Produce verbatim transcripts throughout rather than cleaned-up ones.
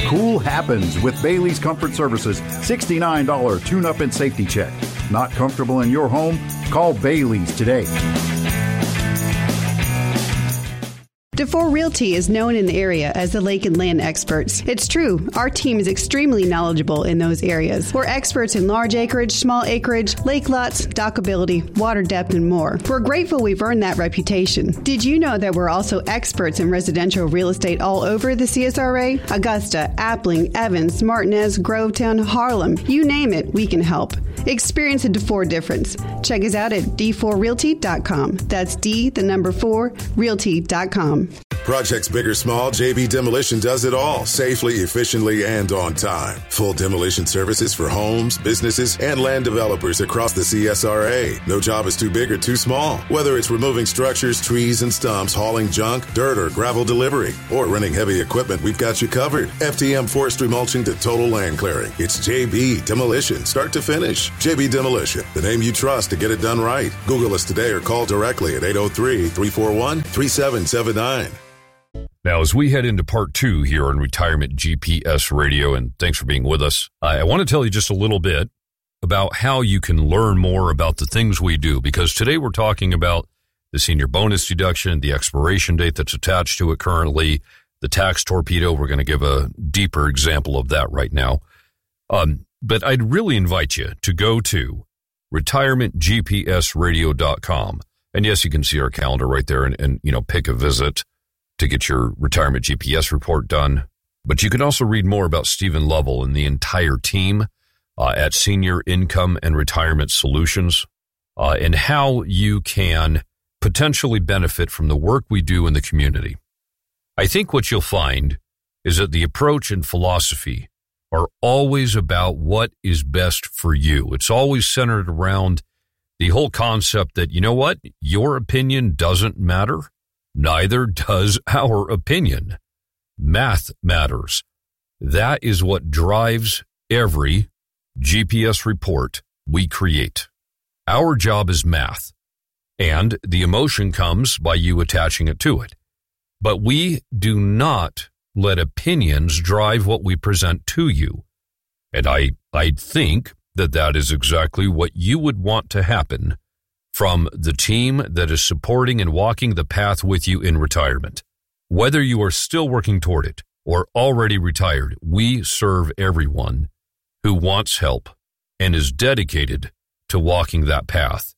Cool happens with Bailey's Comfort Services sixty-nine dollars tune-up and safety check. Not comfortable in your home? Call Bailey's today. DeFore Realty is known in the area as the lake and land experts. It's true. Our team is extremely knowledgeable in those areas. We're experts in large acreage, small acreage, lake lots, dockability, water depth, and more. We're grateful we've earned that reputation. Did you know that we're also experts in residential real estate all over the C S R A? Augusta, Appling, Evans, Martinez, Grovetown, Harlem. You name it, we can help. Experience a DeFore difference. Check us out at d four realty dot com. That's D, the number four, realty dot com. Projects big or small, J B Demolition does it all, safely, efficiently, and on time. Full demolition services for homes, businesses, and land developers across the C S R A. No job is too big or too small. Whether it's removing structures, trees, and stumps, hauling junk, dirt, or gravel delivery, or renting heavy equipment, we've got you covered. F T M forestry mulching to total land clearing. It's J B Demolition, start to finish. J B Demolition, the name you trust to get it done right. Google us today or call directly at eight oh three, three four one, three seven seven nine. Now, as we head into part two here on Retirement G P S Radio, and thanks for being with us, I want to tell you just a little bit about how you can learn more about the things we do, because today we're talking about the senior bonus deduction, the expiration date that's attached to it currently, the tax torpedo. We're going to give a deeper example of that right now. Um, but I'd really invite you to go to retirement g p s radio dot com. And yes, you can see our calendar right there and, and you know, pick a visit to get your Retirement G P S report done. But you can also read more about Stephen Lovell and the entire team uh, at Senior Income and Retirement Solutions uh, and how you can potentially benefit from the work we do in the community. I think what you'll find is that the approach and philosophy are always about what is best for you. It's always centered around the whole concept that, you know what, your opinion doesn't matter. Neither does our opinion. Math matters. That is what drives every G P S report we create. Our job is math, and the emotion comes by you attaching it to it. But we do not let opinions drive what we present to you. And I, I think that that is exactly what you would want to happen from the team that is supporting and walking the path with you in retirement. Whether you are still working toward it or already retired, we serve everyone who wants help and is dedicated to walking that path.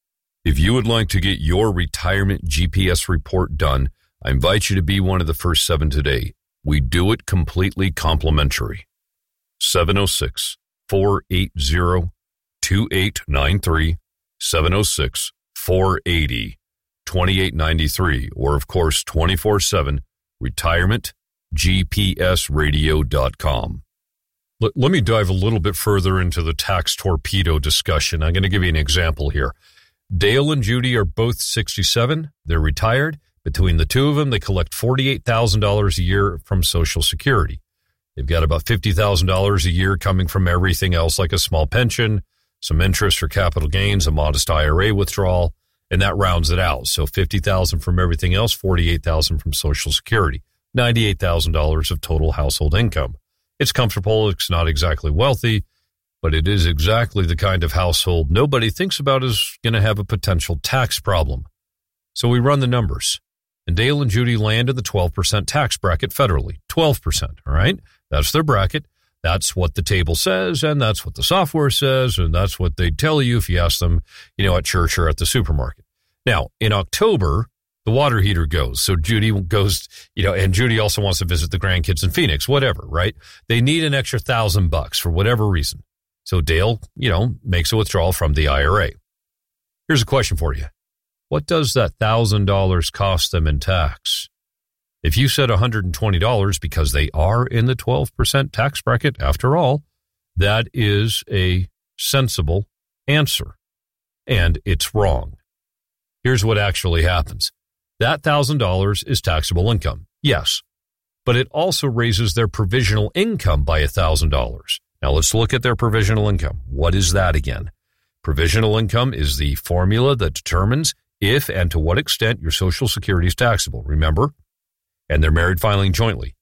If you would like to get your Retirement G P S report done, I invite you to be one of the first seven today. We do it completely complimentary. seven oh six, four eight zero, two eight nine three, seven oh six, four eight zero, two eight nine three, or of course twenty-four seven, retirement g p s radio dot com. Let, let me dive a little bit further into the tax torpedo discussion. I'm going to give you an example here. Dale and Judy are both sixty-seven. They're retired. Between the two of them, they collect forty-eight thousand dollars a year from Social Security. They've got about fifty thousand dollars a year coming from everything else, like a small pension, some interest for capital gains, a modest I R A withdrawal, and that rounds it out. So fifty thousand dollars from everything else, forty-eight thousand dollars from Social Security, ninety-eight thousand dollars of total household income. It's comfortable. It's not exactly wealthy, but it is exactly the kind of household nobody thinks about is going to have a potential tax problem. So we run the numbers, and Dale and Judy land in the twelve percent tax bracket federally. twelve percent, all right? That's their bracket. That's what the table says, and that's what the software says, and that's what they tell you if you ask them, you know, at church or at the supermarket. Now, in October, the water heater goes. So Judy goes, you know, and Judy also wants to visit the grandkids in Phoenix, whatever, right? They need an extra thousand bucks for whatever reason. So Dale, you know, makes a withdrawal from the I R A. Here's a question for you. What does that one thousand dollars cost them in tax? If you said one hundred twenty dollars because they are in the twelve percent tax bracket, after all, that is a sensible answer. And it's wrong. Here's what actually happens. That one thousand dollars is taxable income, yes, but it also raises their provisional income by one thousand dollars. Now let's look at their provisional income. What is that again? Provisional income is the formula that determines if and to what extent your Social Security is taxable. Remember? And they're married filing jointly.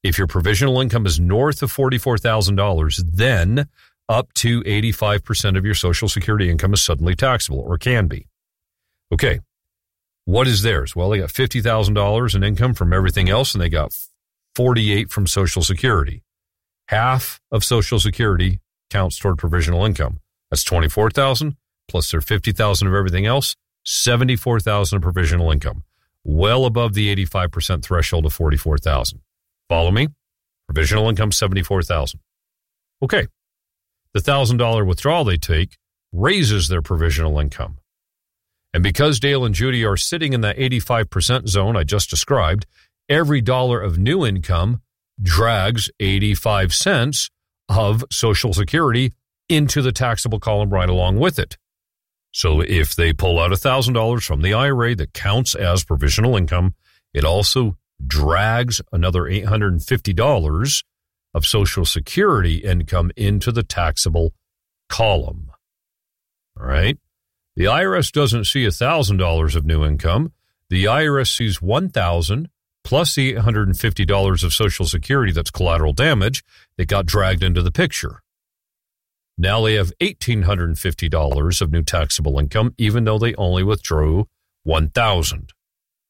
If your provisional income is north of forty-four thousand dollars, then up to eighty-five percent of your Social Security income is suddenly taxable, or can be. Okay, what is theirs? Well, they got fifty thousand dollars in income from everything else, and they got forty-eight from Social Security. Half of Social Security counts toward provisional income. That's twenty-four thousand dollars plus their fifty thousand dollars of everything else, seventy-four thousand dollars of provisional income, well above the eighty-five percent threshold of forty-four thousand dollars. Follow me? Provisional income, seventy-four thousand dollars. Okay. The one thousand dollars withdrawal they take raises their provisional income. And because Dale and Judy are sitting in that eighty-five percent zone I just described, every dollar of new income drags eighty-five cents of Social Security into the taxable column right along with it. So if they pull out one thousand dollars from the I R A that counts as provisional income, it also drags another eight hundred fifty dollars of Social Security income into the taxable column. All right? The I R S doesn't see one thousand dollars of new income. The I R S sees one thousand dollars plus the eight hundred fifty dollars of Social Security that's collateral damage that got dragged into the picture. Now they have one thousand eight hundred fifty dollars of new taxable income, even though they only withdrew one thousand dollars.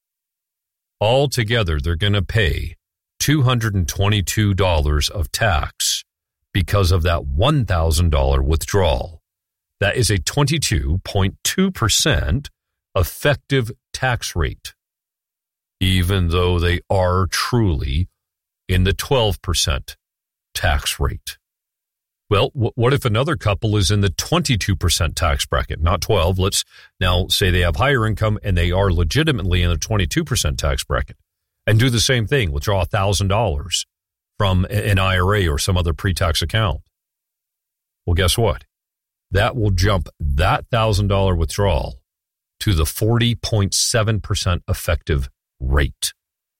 Altogether, they're going to pay two hundred twenty-two dollars of tax because of that one thousand dollars withdrawal. That is a twenty-two point two percent effective tax rate, even though they are truly in the twelve percent tax rate. Well, what if another couple is in the twenty-two percent tax bracket, not twelve? Let's now say they have higher income and they are legitimately in the twenty-two percent tax bracket, and do the same thing, withdraw one thousand dollars from an I R A or some other pre-tax account. Well, guess what? That will jump that one thousand dollars withdrawal to the forty point seven percent effective rate.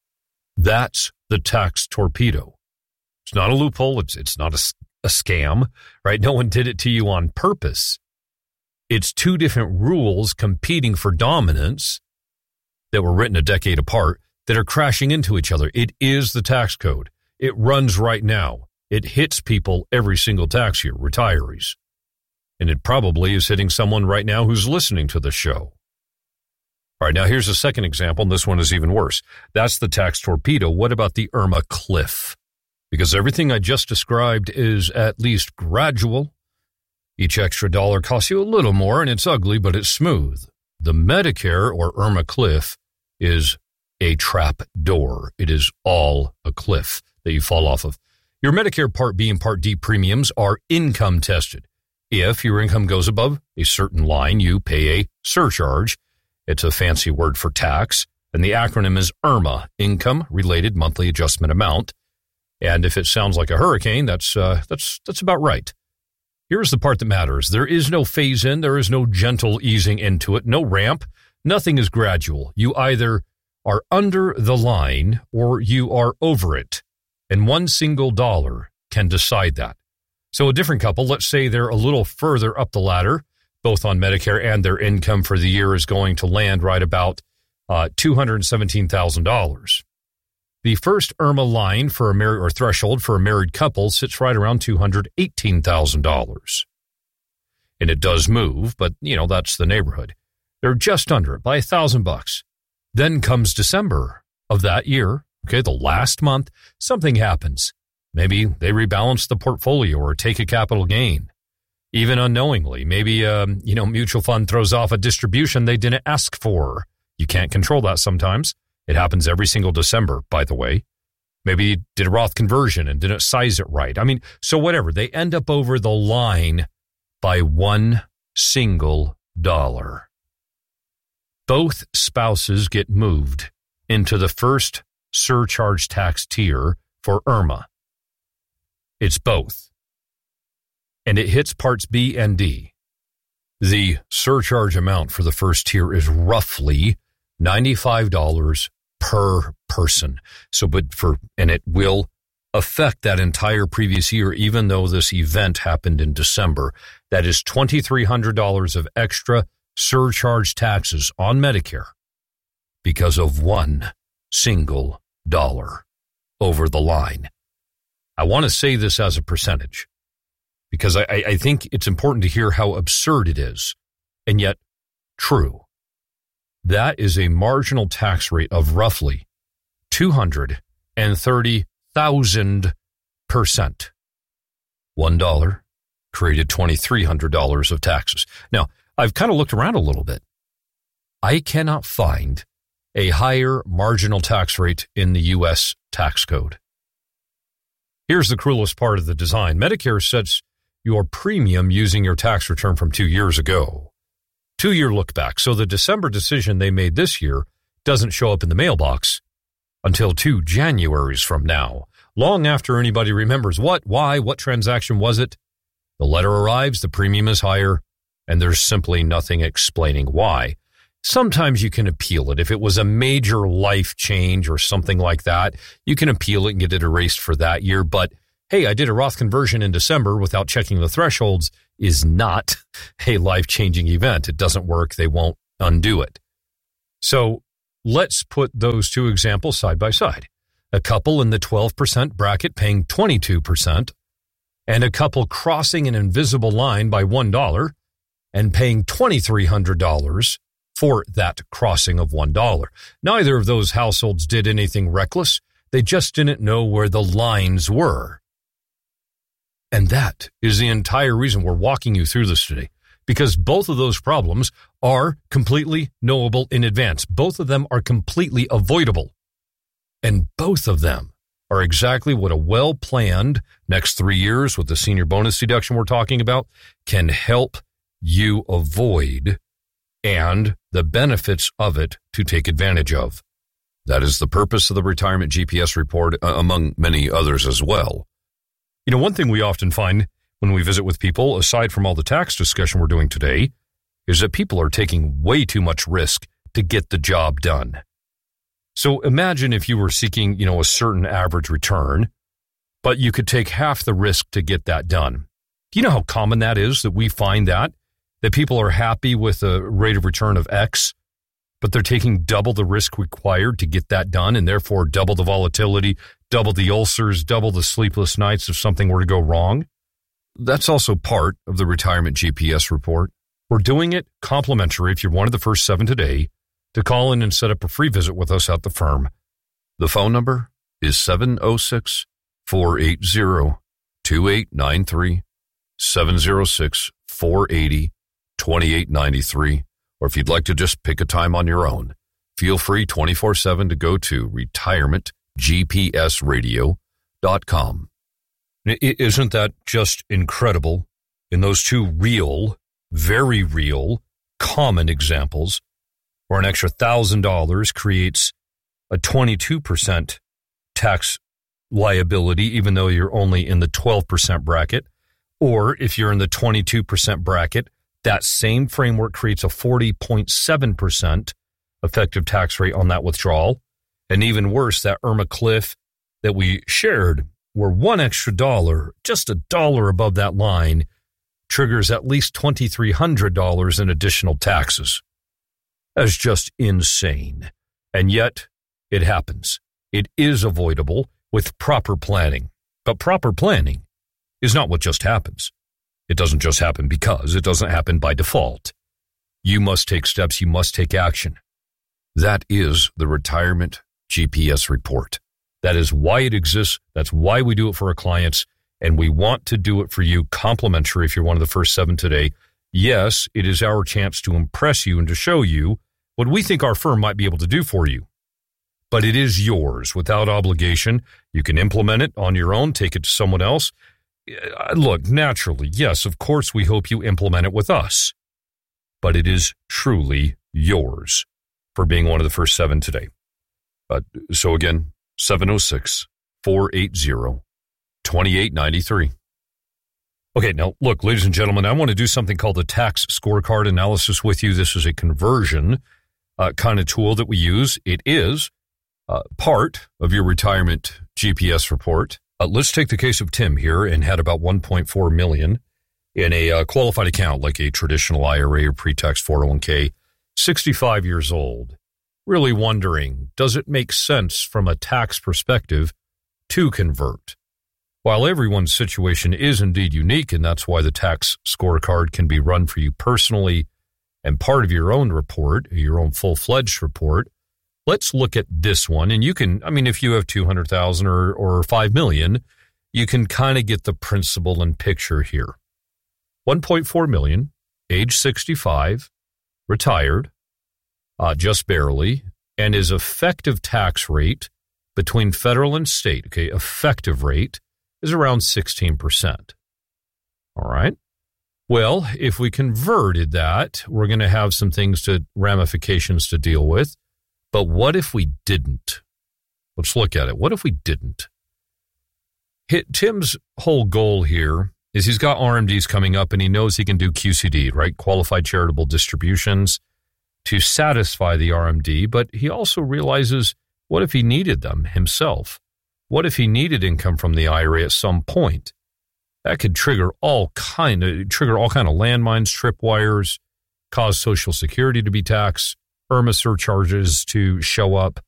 That's the tax torpedo. It's not a loophole. It's, it's not a a scam, right? No one did it to you on purpose. It's two different rules competing for dominance that were written a decade apart that are crashing into each other. It is the tax code. It runs right now. It hits people every single tax year, retirees. And it probably is hitting someone right now who's listening to the show. All right, now here's a second example, and this one is even worse. That's the tax torpedo. What about the Irma cliff? Because everything I just described is at least gradual. Each extra dollar costs you a little more, and it's ugly, but it's smooth. The Medicare or Irma cliff is a trap door. It is all a cliff that you fall off of. Your Medicare Part B and Part D premiums are income tested. If your income goes above a certain line, you pay a surcharge. It's a fancy word for tax, and the acronym is IRMA, Income Related Monthly Adjustment Amount. And if it sounds like a hurricane, that's uh, that's that's about right. Here's the part that matters. There is no phase in. There is no gentle easing into it. No ramp. Nothing is gradual. You either are under the line or you are over it. And one single dollar can decide that. So a different couple, let's say they're a little further up the ladder, both on Medicare, and their income for the year is going to land right about uh, two hundred seventeen thousand dollars. The first Irma line for a married or threshold for a married couple sits right around two hundred eighteen thousand dollars. And it does move, but, you know, that's the neighborhood. They're just under it by a thousand bucks. Then comes December of that year. Okay, the last month, something happens. Maybe they rebalance the portfolio or take a capital gain. Even unknowingly, maybe, um, you know, mutual fund throws off a distribution they didn't ask for. You can't control that sometimes. It happens every single December, by the way. Maybe you did a Roth conversion and didn't size it right. I mean, so whatever. They end up over the line by one single dollar. Both spouses get moved into the first surcharge tax tier for Irma. It's both. And it hits parts B and D. The surcharge amount for the first tier is roughly ninety-five dollars per person. So, but for, and it will affect that entire previous year, even though this event happened in December. That is two thousand three hundred dollars of extra surcharge taxes on Medicare because of one single dollar. over the line. I want to say this as a percentage because I, I think it's important to hear how absurd it is, and yet true. That is a marginal tax rate of roughly two hundred thirty thousand percent. One dollar created two thousand three hundred dollars of taxes. Now, I've kind of looked around a little bit. I cannot find a higher marginal tax rate in the U S tax code. Here's the cruelest part of the design. Medicare sets your premium using your tax return from two years ago. Two-year look back. So the December decision they made this year doesn't show up in the mailbox until two Januaries from now. Long after anybody remembers what, why, what transaction was it. The letter arrives, the premium is higher, and there's simply nothing explaining why. Sometimes you can appeal it. If it was a major life change or something like that, you can appeal it and get it erased for that year. But, hey, I did a Roth conversion in December without checking the thresholds is not a life-changing event. It doesn't work. They won't undo it. So let's put those two examples side by side. A couple in the twelve percent bracket paying twenty-two percent, and a couple crossing an invisible line by one dollar and paying two thousand three hundred dollars for that crossing of one dollar. Neither of those households did anything reckless. They just didn't know where the lines were. And that is the entire reason we're walking you through this today, because both of those problems are completely knowable in advance. Both of them are completely avoidable. And both of them are exactly what a well-planned next three years with the senior bonus deduction we're talking about can help you avoid, and the benefits of it to take advantage of. That is the purpose of the Retirement G P S report, uh, among many others as well. You know, one thing we often find when we visit with people, aside from all the tax discussion we're doing today, is that people are taking way too much risk to get the job done. So imagine if you were seeking, you know, a certain average return, but you could take half the risk to get that done. Do you know how common that is, that we find that? That people are happy with a rate of return of X, but they're taking double the risk required to get that done, and therefore double the volatility, double the ulcers, double the sleepless nights if something were to go wrong. That's also part of the Retirement G P S report. We're doing it complimentary if you're one of the first seven today to call in and set up a free visit with us at the firm. The phone number is seven oh six, four eight zero, two eight nine three, seven oh six, four eight zero, two eight nine three. Or if you'd like to just pick a time on your own, feel free twenty-four seven to go to retirement g p s radio dot com. Isn't that just incredible? In those two real, very real, common examples, where an extra one thousand dollars creates a twenty-two percent tax liability, even though you're only in the twelve percent bracket, or if you're in the twenty-two percent bracket, that same framework creates a forty point seven percent effective tax rate on that withdrawal. And even worse, that Irma Cliff that we shared, where one extra dollar, just a dollar above that line, triggers at least two thousand three hundred dollars in additional taxes. That's just insane. And yet, it happens. It is avoidable with proper planning. But proper planning is not what just happens. It doesn't just happen because. It doesn't happen by default. You must take steps. You must take action. That is the Retirement G P S report. That is why it exists. That's why we do it for our clients. And we want to do it for you complimentary if you're one of the first seven today. Yes, it is our chance to impress you and to show you what we think our firm might be able to do for you. But it is yours without obligation. You can implement it on your own, take it to someone else. Look, naturally, yes, of course we hope you implement it with us. But it is truly yours for being one of the first seven today. Uh, so again, seven oh six, four eight zero, two eight nine three. Okay, now look, ladies and gentlemen, I want to do something called the tax scorecard analysis with you. This is a conversion uh, kind of tool that we use. It is uh, part of your Retirement G P S report. Uh, let's take the case of Tim here, and had about one point four million dollars in a uh, qualified account like a traditional I R A or pre-tax four oh one k, sixty-five years old, really wondering, does it make sense from a tax perspective to convert. While everyone's situation is indeed unique, and that's why the tax scorecard can be run for you personally and part of your own report, your own full-fledged report, let's look at this one. And you can, I mean, if you have two hundred thousand dollars or, or five million dollars, you can kind of get the principle and picture here. one point four million dollars, age sixty-five, retired, uh, just barely, and his effective tax rate between federal and state, okay, effective rate is around sixteen percent. All right. Well, if we converted that, we're going to have some things to ramifications to deal with. But what if we didn't? Let's look at it. What if we didn't? Hit, Tim's whole goal here is he's got R M Ds coming up and he knows he can do Q C D, right? Qualified charitable distributions to satisfy the R M D. But he also realizes, what if he needed them himself? What if he needed income from the I R A at some point? That could trigger all kind of trigger all kind of landmines, tripwires, cause Social Security to be taxed, IRMA surcharges to show up.